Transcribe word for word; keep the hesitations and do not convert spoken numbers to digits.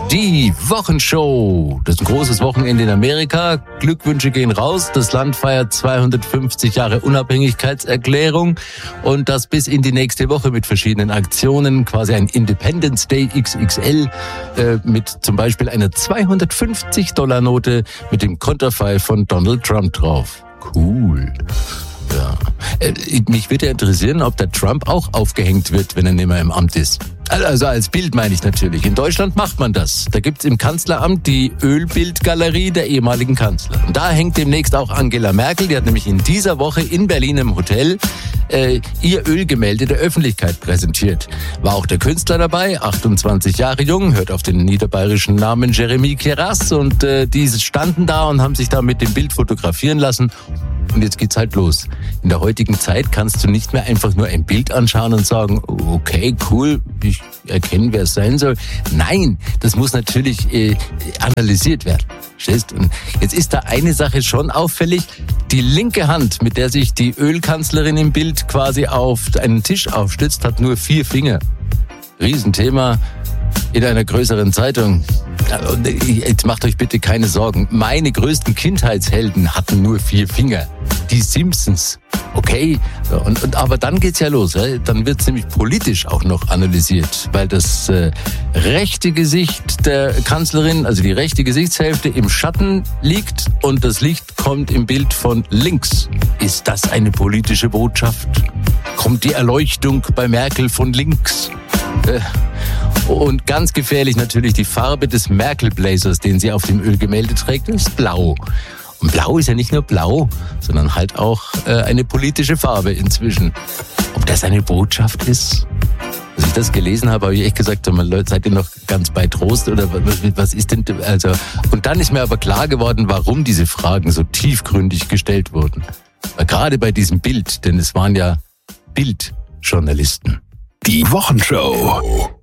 Die Wochenshow. Das ist ein großes Wochenende in Amerika. Glückwünsche gehen raus. Das Land feiert zweihundertfünfzig Jahre Unabhängigkeitserklärung und das bis in die nächste Woche mit verschiedenen Aktionen. Quasi ein Independence Day X X L äh, mit zum Beispiel einer zweihundertfünfzig Dollar Note mit dem Konterfei von Donald Trump drauf. Cool. Ja. Äh, mich würde ja interessieren, ob der Trump auch aufgehängt wird, wenn er nicht mehr im Amt ist. Also als Bild meine ich natürlich. In Deutschland macht man das. Da gibt's im Kanzleramt die Ölbildgalerie der ehemaligen Kanzler. Und da hängt demnächst auch Angela Merkel. Die hat nämlich in dieser Woche in Berlin im Hotel äh, ihr Ölgemälde der Öffentlichkeit präsentiert. War auch der Künstler dabei, achtundzwanzig Jahre jung, hört auf den niederbayerischen Namen Jeremy Keras. Und äh, die standen da und haben sich da mit dem Bild fotografieren lassen. Und jetzt geht's halt los. In der heutigen Zeit kannst du nicht mehr einfach nur ein Bild anschauen und sagen, okay, cool, ich erkenne, wer es sein soll. Nein, das muss natürlich äh, analysiert werden. Verstehst? Und jetzt ist da eine Sache schon auffällig. Die linke Hand, mit der sich die Ölkanzlerin im Bild quasi auf einen Tisch aufstützt, hat nur vier Finger. Riesenthema in einer größeren Zeitung. Jetzt macht euch bitte keine Sorgen. Meine größten Kindheitshelden hatten nur vier Finger. Die Simpsons. Okay, und, und aber dann geht's ja los. Ja? Dann wird's nämlich politisch auch noch analysiert, weil das äh, rechte Gesicht der Kanzlerin, also die rechte Gesichtshälfte im Schatten liegt und das Licht kommt im Bild von links. Ist das eine politische Botschaft? Kommt die Erleuchtung bei Merkel von links? Äh, Und ganz gefährlich natürlich die Farbe des Merkel-Blazers, den sie auf dem Ölgemälde trägt, ist blau. Und blau ist ja nicht nur blau, sondern halt auch äh, eine politische Farbe inzwischen. Ob das eine Botschaft ist? Als ich das gelesen habe, habe ich echt gesagt, Leute, seid ihr noch ganz bei Trost oder was ist denn, also, und dann ist mir aber klar geworden, warum diese Fragen so tiefgründig gestellt wurden. Weil gerade bei diesem Bild, denn es waren ja Bildjournalisten. Die Wochenshow.